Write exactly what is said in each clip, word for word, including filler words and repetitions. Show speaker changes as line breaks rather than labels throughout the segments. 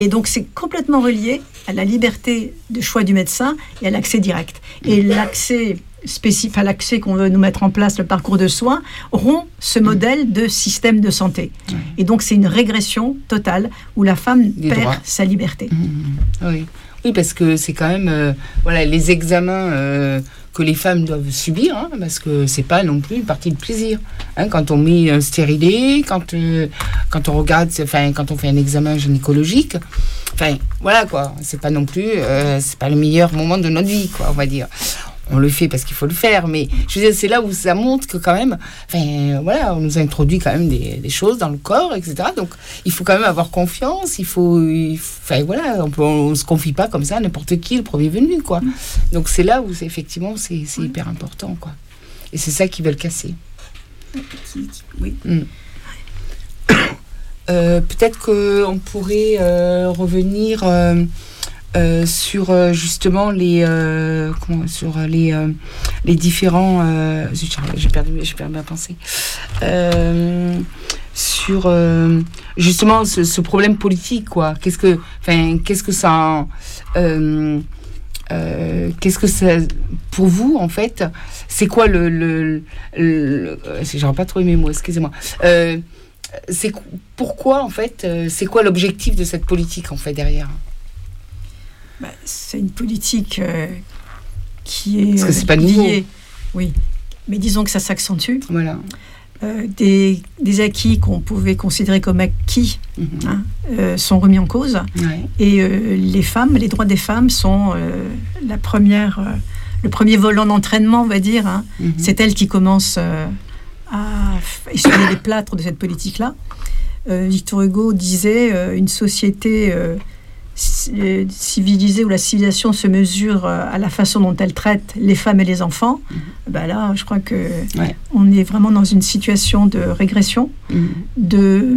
Et donc, c'est complètement relié à la liberté de choix du médecin et à l'accès direct. Et l'accès spécifique, à l'accès qu'on veut nous mettre en place, le parcours de soins, rompt ce modèle de système de santé. Mmh. Et donc, c'est une régression totale où la femme Des perd droits. sa liberté.
Mmh. Oui. oui, parce que c'est quand même euh, voilà, les examens euh, que les femmes doivent subir, hein, parce que c'est pas non plus une partie de plaisir. Hein, quand on met un stérilet, quand, euh, quand on regarde, enfin, quand on fait un examen gynécologique, enfin, voilà quoi, c'est pas non plus, euh, c'est pas le meilleur moment de notre vie, quoi, on va dire. On le fait parce qu'il faut le faire, mais je veux dire, c'est là où ça montre que quand même, enfin, voilà, on nous a introduit quand même des, des choses dans le corps, et cetera. Donc, il faut quand même avoir confiance, il faut, il faut enfin, voilà, on peut, on se confie pas comme ça à n'importe qui, le premier venu, quoi. Donc, c'est là où, c'est, effectivement, c'est, c'est hyper important, quoi. Et c'est ça qu'ils veulent casser.
Oui.
Mm. Euh, peut-être qu'on pourrait euh, revenir... Euh, Euh, sur euh, justement les euh, comment, sur les euh, les différents euh, j'ai perdu j'ai perdu ma pensée euh, sur euh, justement ce, ce problème politique, quoi. Qu'est-ce que enfin qu'est-ce que ça euh, euh, qu'est-ce que ça pour vous, en fait, c'est quoi le le, le, le j'aurais pas trouvé mes mots, excusez-moi. Euh, c'est pourquoi, en fait, euh, c'est quoi l'objectif de cette politique, en fait, derrière?
Bah, c'est une politique euh, qui est
Parce que c'est pas nouveau.
liée, oui, mais disons que ça s'accentue.
Voilà.
Euh, des, des acquis qu'on pouvait considérer comme acquis mmh. hein, euh, sont remis en cause.
Ouais. Et
euh, les femmes, les droits des femmes sont euh, la première, euh, le premier volant d'entraînement, on va dire. Hein. Mmh. C'est elles qui commencent euh, à essuyer les plâtres de cette politique-là. Euh, Victor Hugo disait euh, une société euh, civilisée où la civilisation se mesure à la façon dont elle traite les femmes et les enfants. Mmh. Ben là, je crois que ouais. on est vraiment dans une situation de régression, mmh. de,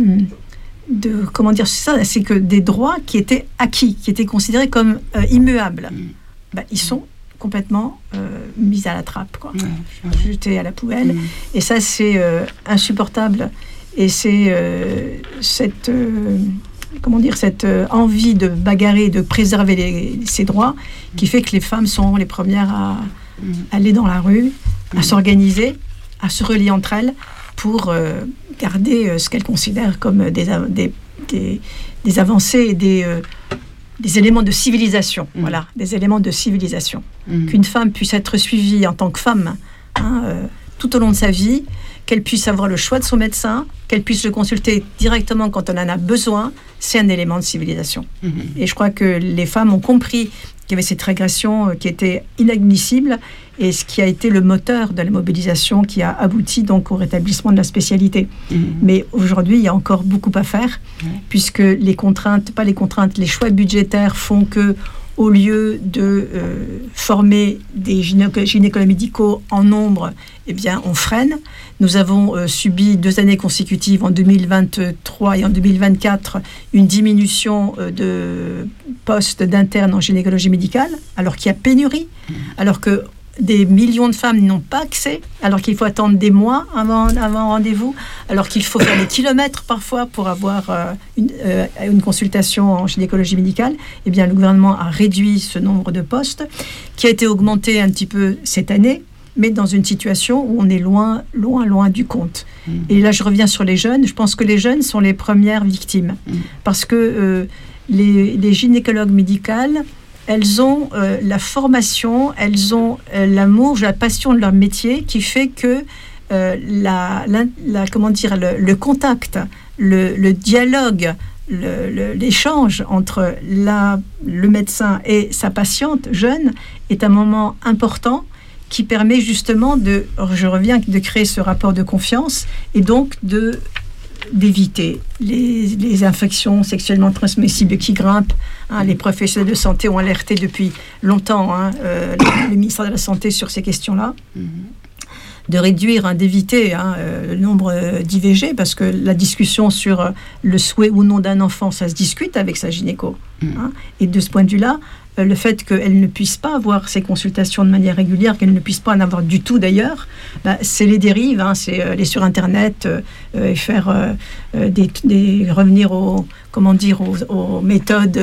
de comment dire ça, c'est que des droits qui étaient acquis, qui étaient considérés comme euh, immuables, mmh. ben, ils sont complètement euh, mis à la trappe, quoi, ouais. jetés à la poubelle. Mmh. Et ça, c'est euh, insupportable. Et c'est euh, cette euh, comment dire, cette euh, envie de bagarrer, de préserver les, ces droits, qui fait que les femmes sont les premières à mmh. aller dans la rue, à mmh. s'organiser, à se relier entre elles pour euh, garder euh, ce qu'elles considèrent comme des, des, des, des avancées et des, euh, des éléments de civilisation. Mmh. Voilà, des éléments de civilisation. Mmh. Qu'une femme puisse être suivie en tant que femme hein, euh, tout au long de sa vie, qu'elle puisse avoir le choix de son médecin, qu'elle puisse le consulter directement quand on en a besoin, c'est un élément de civilisation. Mmh. Et je crois que les femmes ont compris qu'il y avait cette régression qui était inadmissible et ce qui a été le moteur de la mobilisation qui a abouti donc au rétablissement de la spécialité. Mmh. Mais aujourd'hui, il y a encore beaucoup à faire, mmh. puisque les contraintes, pas les contraintes, les choix budgétaires font que au lieu de euh, former des gynéco- gynécologues médicaux en nombre, eh bien, on freine. Nous avons euh, subi deux années consécutives, en deux mille vingt-trois et en deux mille vingt-quatre, une diminution euh, de postes d'internes en gynécologie médicale, alors qu'il y a pénurie, mmh. alors que des millions de femmes n'ont pas accès, alors qu'il faut attendre des mois avant, avant un rendez-vous, alors qu'il faut faire des kilomètres parfois pour avoir euh, une, euh, une consultation en gynécologie médicale. Eh bien, le gouvernement a réduit ce nombre de postes, qui a été augmenté un petit peu cette année, mais dans une situation où on est loin, loin, loin du compte. Mmh. Et là, je reviens sur les jeunes. Je pense que les jeunes sont les premières victimes, mmh. parce que euh, les, les gynécologues médicales, elles ont euh, la formation, elles ont euh, l'amour, la passion de leur métier qui fait que euh, la, la, la, comment dire, le, le contact, le, le dialogue, le, le, l'échange entre la, le médecin et sa patiente jeune est un moment important qui permet justement de, je reviens, de créer ce rapport de confiance et donc de d'éviter les, les infections sexuellement transmissibles qui grimpent. Hein, les professionnels de santé ont alerté depuis longtemps hein, euh, le, le ministère de la Santé sur ces questions-là. Mm-hmm. De réduire, hein, d'éviter hein, euh, le nombre euh, d'I V G, parce que la discussion sur euh, le souhait ou non d'un enfant, ça se discute avec sa gynéco. Mm-hmm. Hein, et de ce point de vue-là, euh, le fait qu'elles ne puissent pas avoir ces consultations de manière régulière, qu'elles ne puissent pas en avoir du tout d'ailleurs, bah, c'est les dérives, hein, c'est euh, aller sur Internet euh, euh, et faire euh, des, des revenir aux comment dire aux, aux méthodes